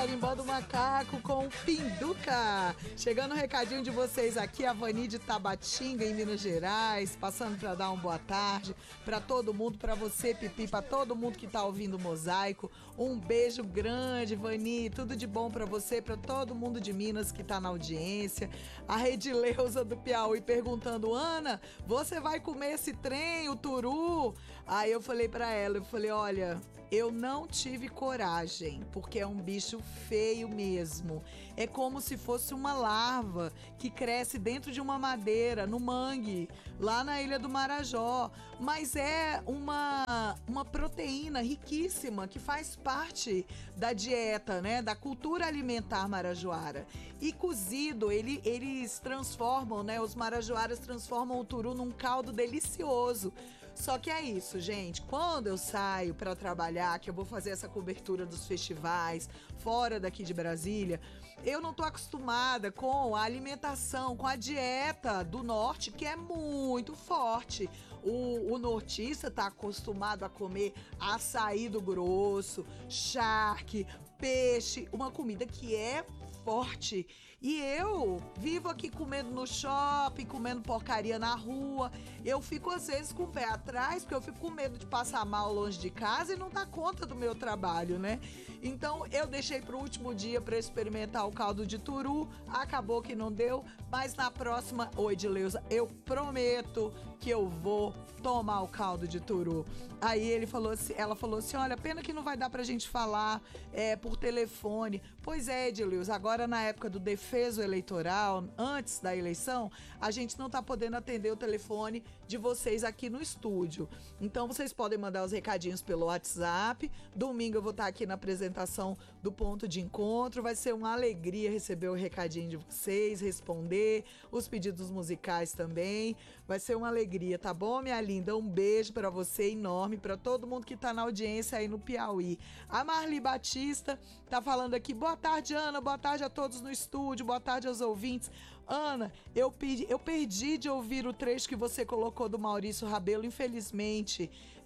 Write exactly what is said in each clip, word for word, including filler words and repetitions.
Tarimbando Macaco com Pinduca. Chegando o um recadinho de vocês aqui, a Vani de Tabatinga, em Minas Gerais, passando para dar uma boa tarde para todo mundo, para você, Pipi, para todo mundo que tá ouvindo o Mosaico. Um beijo grande, Vani, tudo de bom para você, para todo mundo de Minas que tá na audiência. A Redileuza do Piauí perguntando: Ana, você vai comer esse trem, o turu? Aí eu falei para ela, eu falei, olha, eu não tive coragem, porque é um bicho feio mesmo. É como se fosse uma larva que cresce dentro de uma madeira, no mangue, lá na Ilha do Marajó. Mas é uma, uma proteína riquíssima que faz parte da dieta, né, da cultura alimentar marajoara. E cozido, ele, eles transformam, né, os marajoaras transformam o turu num caldo delicioso. Só que é isso, gente, quando eu saio para trabalhar, que eu vou fazer essa cobertura dos festivais fora daqui de Brasília, eu não tô acostumada com a alimentação, com a dieta do norte, que é muito forte. O, o nortista tá acostumado a comer açaí do grosso, charque, peixe, uma comida que é forte. E eu vivo aqui comendo no shopping, comendo porcaria na rua. Eu fico às vezes com o pé atrás, porque eu fico com medo de passar mal longe de casa e não dar conta do meu trabalho, né? Então eu deixei pro último dia para experimentar o caldo de turu. Acabou que não deu, mas na próxima, oi Edileuza, eu prometo que eu vou tomar o caldo de turu. Aí ele falou assim, ela falou assim, olha, pena que não vai dar pra gente falar é, por telefone. Pois é, Edileuza, agora na época do defeso eleitoral, antes da eleição, a gente não tá podendo atender o telefone de vocês aqui no estúdio. Então vocês podem mandar os recadinhos pelo WhatsApp. Domingo eu vou estar aqui na apresentação do Ponto de Encontro. Vai ser uma alegria receber o recadinho de vocês, responder os pedidos musicais também. Vai ser uma alegria, tá bom, minha linda? Um beijo pra você enorme, pra todo mundo que tá na audiência aí no Piauí. A Marli Batista tá falando aqui, boa tarde, Ana, boa tarde a todos no estúdio, boa tarde aos ouvintes. Ana, eu, pedi, eu perdi de ouvir o trecho que você colocou do Maurício Rabelo, infelizmente.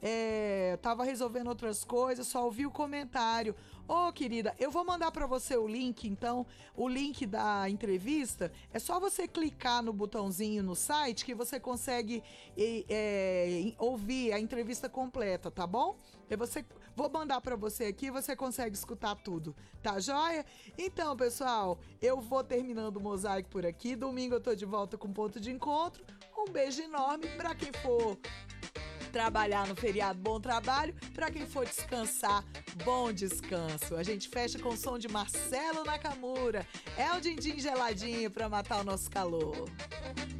É, tava resolvendo outras coisas, só ouvi o comentário. Ô, querida, eu vou mandar pra você o link, então, o link da entrevista. É só você clicar no botãozinho no site que você consegue é, é, ouvir a entrevista completa, tá bom? E você, vou mandar pra você aqui, você consegue escutar tudo, tá joia? Então, pessoal, eu vou terminando o Mosaico por aqui. Domingo eu tô de volta com Ponto de Encontro. Um beijo enorme pra quem for trabalhar no feriado, bom trabalho. Pra quem for descansar, bom descanso. A gente fecha com o som de Marcelo Nakamura. É o din-din geladinho pra matar o nosso calor.